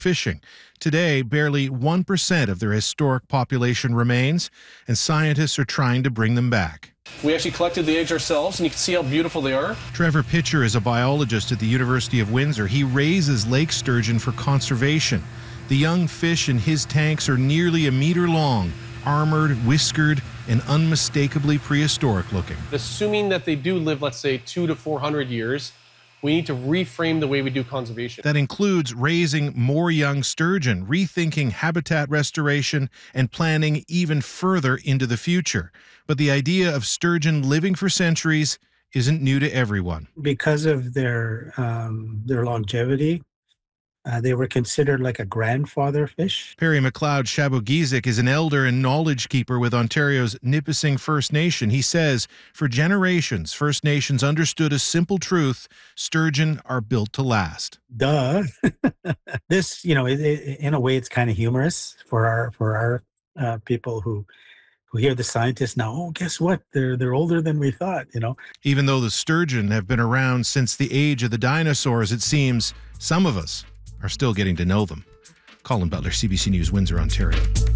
fishing. Today, barely 1% of their historic population remains, and scientists are trying to bring them back. We actually collected the eggs ourselves, and you can see how beautiful they are. Trevor Pitcher is a biologist at the University of Windsor. He raises lake sturgeon for conservation. The young fish in his tanks are nearly a meter long, armored, whiskered, and unmistakably prehistoric looking. Assuming that they do live, let's say, 200 to 400 years, we need to reframe the way we do conservation. That includes raising more young sturgeon, rethinking habitat restoration, and planning even further into the future. But the idea of sturgeon living for centuries isn't new to everyone. Because of their longevity, they were considered like a grandfather fish. Perry McLeod Shabogizik is an elder and knowledge keeper with Ontario's Nipissing First Nation. He says, for generations, First Nations understood a simple truth: sturgeon are built to last. Duh. This, in a way, it's kind of humorous for our people who hear the scientists now. Oh, guess what? They're older than we thought. Even though the sturgeon have been around since the age of the dinosaurs, it seems some of us are still getting to know them. Colin Butler, CBC News, Windsor, Ontario.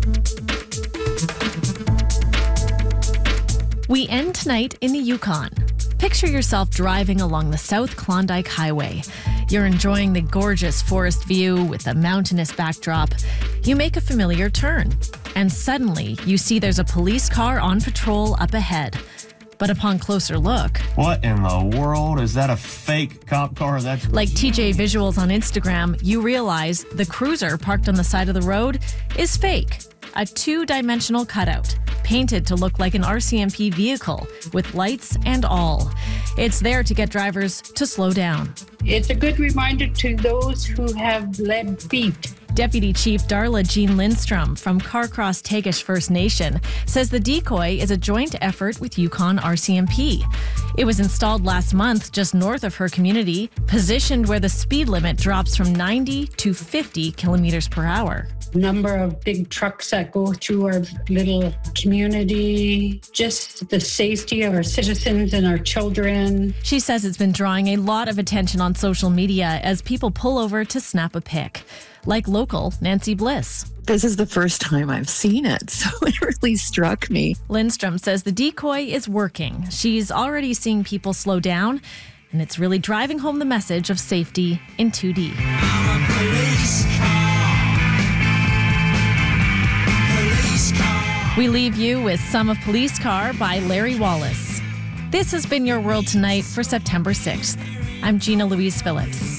We end tonight in the Yukon. Picture yourself driving along the South Klondike Highway. You're enjoying the gorgeous forest view with a mountainous backdrop. You make a familiar turn, and suddenly you see there's a police car on patrol up ahead. But upon closer look... What in the world? Is that a fake cop car? That's like TJ Visuals on Instagram, you realize the cruiser parked on the side of the road is fake. A two-dimensional cutout, painted to look like an RCMP vehicle, with lights and all. It's there to get drivers to slow down. It's a good reminder to those who have lead feet. Deputy Chief Darla Jean Lindstrom from Carcross Tagish First Nation says the decoy is a joint effort with Yukon RCMP. It was installed last month just north of her community, positioned where the speed limit drops from 90 to 50 kilometers per hour. Number of big trucks that go through our little community, just the safety of our citizens and our children. She says it's been drawing a lot of attention on social media as people pull over to snap a pic. Like local Nancy Bliss. This is the first time I've seen it, so it really struck me. Lindstrom says the decoy is working. She's already seeing people slow down, and it's really driving home the message of safety in 2D. I'm a police car. We leave you with Some of Police Car by Larry Wallace. This has been your World Tonight for September 6th. I'm Gina Louise Phillips.